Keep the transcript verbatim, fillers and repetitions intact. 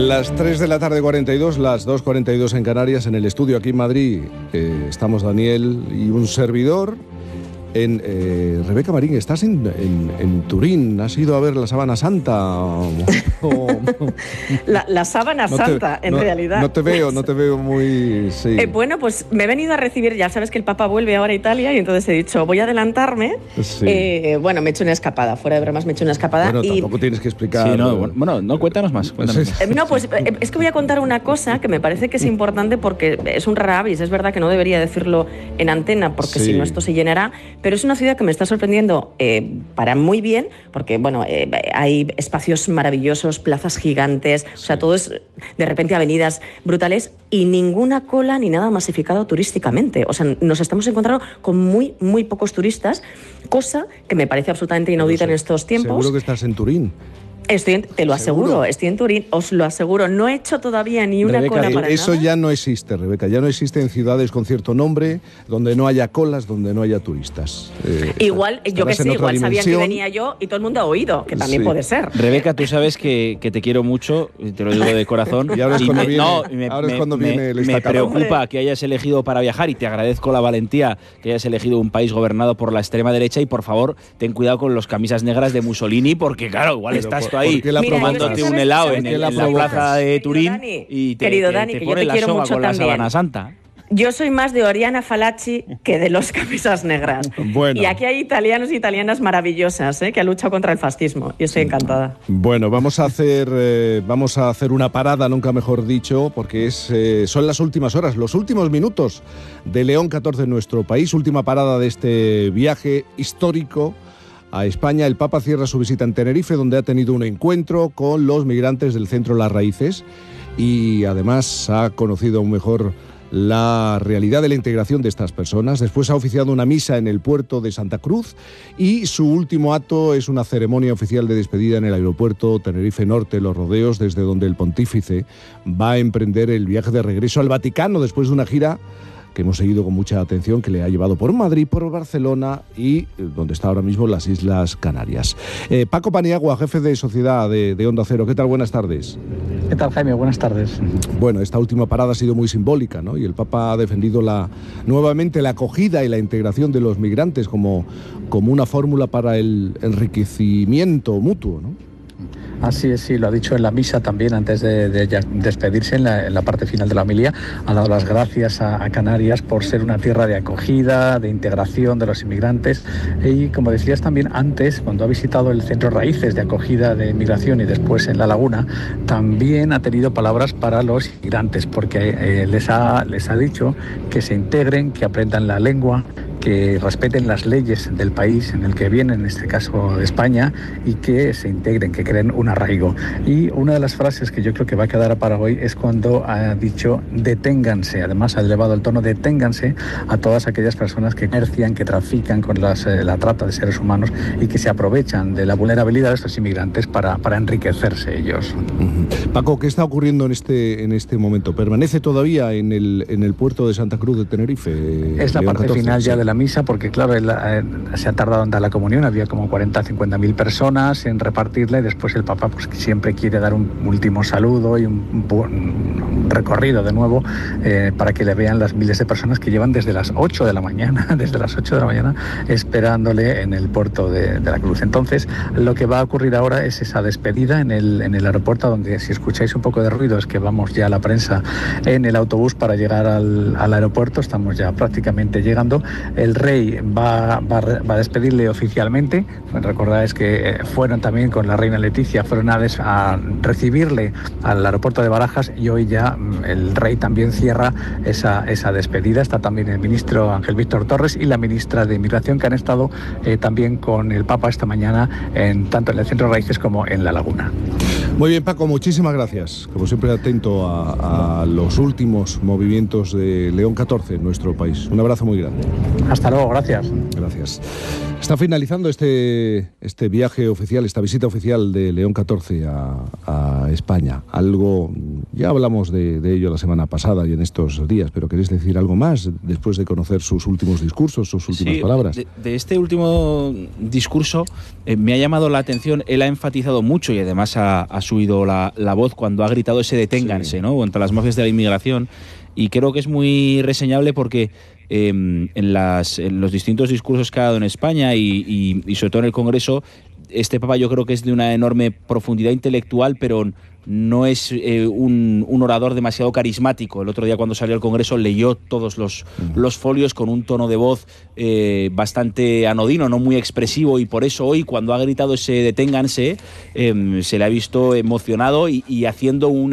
Las tres de la tarde cuarenta y dos, las dos cuarenta y dos en Canarias, en el estudio aquí en Madrid. Eh, estamos Daniel y un servidor. En, eh, Rebeca Marín, estás en, en, en Turín, ¿has ido a ver la Sábana Santa? O, o, la, la Sábana no Santa, te, en no, realidad. No te veo, no te veo muy... Sí. Eh, bueno, pues me he venido a recibir, ya sabes que el Papa vuelve ahora a Italia y entonces he dicho, voy a adelantarme. Sí. Eh, bueno, me he hecho una escapada, fuera de bromas me he hecho una escapada. Bueno, y... tampoco tienes que explicar... Sí, no, bueno, no, cuéntanos más. Cuéntanos más. Eh, no, pues eh, es que voy a contar una cosa que me parece que es importante porque es un rara avis, es verdad que no debería decirlo en antena porque sí. si no esto se llenará, pero es una ciudad que me está sorprendiendo eh, para muy bien, porque bueno, eh, hay espacios maravillosos, plazas gigantes, sí. o sea, todo es de repente avenidas brutales y ninguna cola ni nada masificado turísticamente. O sea, nos estamos encontrando con muy, muy pocos turistas, cosa que me parece absolutamente inaudita en estos tiempos. Seguro que estás en Turín. Estoy en, te lo aseguro, ¿Seguro? estoy en Turín, os lo aseguro. No he hecho todavía ni una Rebeca, cola para eso nada. ya no existe, Rebeca, ya no existe en ciudades con cierto nombre, donde no haya colas, donde no haya turistas. Eh, igual, yo que sé, igual sabían que venía yo y todo el mundo ha oído, que también sí. puede ser. Rebeca, tú sabes que, que te quiero mucho, te lo digo de corazón. Y ahora es y cuando me, viene, no, me, ahora es cuando me, viene el me preocupa que hayas elegido para viajar y te agradezco la valentía que hayas elegido un país gobernado por la extrema derecha y por favor, ten cuidado con los camisas negras de Mussolini porque claro, igual Pero estás por, tú ahí tomándote un helado en, el, en la plaza de Turín Dani, y te, querido te, Dani, te que pone yo te la quiero soga mucho con también. la Sábana Santa. Yo soy más de Oriana Fallaci que de los camisas negras. Bueno. Y aquí hay italianos y italianas maravillosas, ¿eh? que han luchado contra el fascismo. Y estoy encantada. Bueno, vamos a hacer, eh, vamos a hacer una parada, nunca mejor dicho, porque es, eh, son las últimas horas, los últimos minutos de León catorce en nuestro país. Última parada de este viaje histórico a España. El Papa cierra su visita en Tenerife, donde ha tenido un encuentro con los migrantes del centro Las Raíces y además ha conocido aún mejor la realidad de la integración de estas personas. Después ha oficiado una misa en el puerto de Santa Cruz y su último acto es una ceremonia oficial de despedida en el aeropuerto Tenerife Norte, Los Rodeos, desde donde el pontífice va a emprender el viaje de regreso al Vaticano después de una gira que hemos seguido con mucha atención, que le ha llevado por Madrid, por Barcelona y donde está ahora mismo las Islas Canarias. Eh, Paco Paniagua, jefe de Sociedad de, de Onda Cero. ¿Qué tal? Buenas tardes. ¿Qué tal, Jaime? Buenas tardes. Bueno, esta última parada ha sido muy simbólica, ¿no? Y el Papa ha defendido la, nuevamente la acogida y la integración de los migrantes como, como una fórmula para el enriquecimiento mutuo, ¿no? Así es, sí, lo ha dicho en la misa también antes de, de despedirse en la, en la parte final de la homilía. Ha dado las gracias a, a Canarias por ser una tierra de acogida, de integración de los inmigrantes y, como decías también antes, cuando ha visitado el Centro Raíces de acogida de inmigración y después en La Laguna, también ha tenido palabras para los inmigrantes porque eh, les, ha, les ha dicho que se integren, que aprendan la lengua, que respeten las leyes del país en el que vienen, en este caso de España, y que se integren, que creen un arraigo. Y una de las frases que yo creo que va a quedar para hoy es cuando ha dicho deténganse, además ha elevado el tono, deténganse a todas aquellas personas que comercian, que trafican con las, eh, la trata de seres humanos y que se aprovechan de la vulnerabilidad de estos inmigrantes para, para enriquecerse ellos. Uh-huh. Paco, ¿qué está ocurriendo en este, en este momento? ¿Permanece todavía en el, en el puerto de Santa Cruz de Tenerife? Es la León parte catorce, final ya sí. de la misa, porque claro, él, eh, se ha tardado en dar la comunión, había como cuarenta a cincuenta mil personas en repartirla y después el Papa pues siempre quiere dar un último saludo y un, un, un recorrido de nuevo eh, para que le vean las miles de personas que llevan desde las ocho de la mañana, desde las ocho de la mañana esperándole en el puerto de, de la Cruz. Entonces, lo que va a ocurrir ahora es esa despedida en el, en el aeropuerto, donde si escucháis un poco de ruido es que vamos ya a la prensa en el autobús para llegar al, al aeropuerto, estamos ya prácticamente llegando. El rey va, va, va a despedirle oficialmente. Recordáis que fueron también con la reina Leticia, fueron a, des, a recibirle al aeropuerto de Barajas y hoy ya el rey también cierra esa, esa despedida. Está también el ministro Ángel Víctor Torres y la ministra de Inmigración, que han estado eh, también con el Papa esta mañana, en, tanto en el Centro Raíces como en La Laguna. Muy bien, Paco, muchísimas gracias. Como siempre, atento a, a los últimos movimientos de León catorce en nuestro país. Un abrazo muy grande. Hasta luego, gracias. Gracias. Está finalizando este, este viaje oficial, esta visita oficial de León catorce a, a España. Algo, ya hablamos de, de ello la semana pasada y en estos días, pero ¿queréis decir algo más después de conocer sus últimos discursos, sus últimas sí, palabras? De, de este último discurso eh, me ha llamado la atención, él ha enfatizado mucho y además ha, ha subido la, la voz cuando ha gritado ese deténganse, sí. ¿no?, contra las mafias de la inmigración, y creo que es muy reseñable porque eh, en, las, en los distintos discursos que ha dado en España y, y, y sobre todo en el Congreso, este Papa yo creo que es de una enorme profundidad intelectual, pero no es eh, un, un orador demasiado carismático. El otro día cuando salió al Congreso leyó todos los, uh-huh. los folios con un tono de voz eh, bastante anodino, no muy expresivo, y por eso hoy cuando ha gritado ese deténganse eh, se le ha visto emocionado y, y haciendo un